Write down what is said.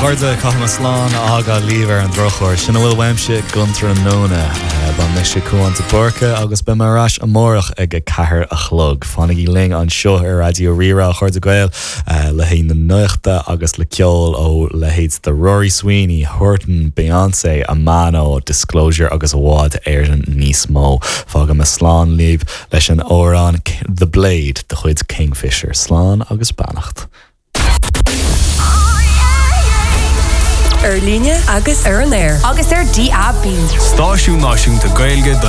chuirde Caithfear Slán ága líomhar an drochóir sin bhfuil weimse guntar an nóna ban meiste cuaanta burca agus be marráis amórach ag a cethir a chlog. Fánig í ling an seo ar radio Rira chuirde gail le hé na nuachta agus le ceol ó le héad de Rory Sweeney, Horton, Beyoncé, Amano, Disclosure agus bhád éireann níos mó. Fága me Slán líomh leis an órán The Blade de chuid Kingfisher. Slán agus bannacht. Líne agus ar an air agus ar DAB. Stáisiún náisiúnta Gaeilge don